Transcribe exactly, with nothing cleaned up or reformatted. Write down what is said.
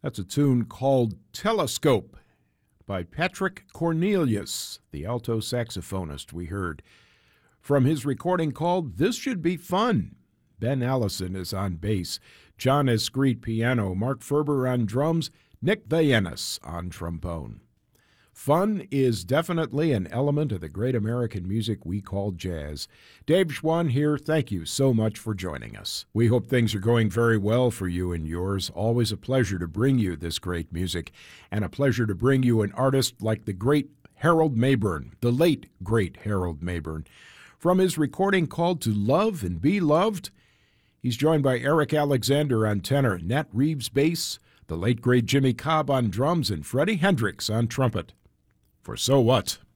That's a tune called Telescope by Patrick Cornelius, the alto saxophonist we heard. From his recording called This Should Be Fun. Ben Allison is on bass, John Escreet piano, Mark Ferber on drums, Nick Vayenis on trombone. Fun is definitely an element of the great American music we call jazz. Dave Schwann here. Thank you so much for joining us. We hope things are going very well for you and yours. Always a pleasure to bring you this great music, and a pleasure to bring you an artist like the great Harold Mabern, the late great Harold Mabern. From his recording called To Love and Be Loved, he's joined by Eric Alexander on tenor, Nat Reeves bass, the late great Jimmy Cobb on drums, and Freddie Hendrix on trumpet. For So What?